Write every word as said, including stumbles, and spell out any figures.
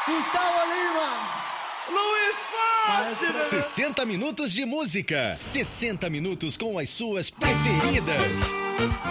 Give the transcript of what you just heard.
Gustavo Lima. Luiz Fácil. sessenta minutos de música. sessenta minutos com as suas preferidas.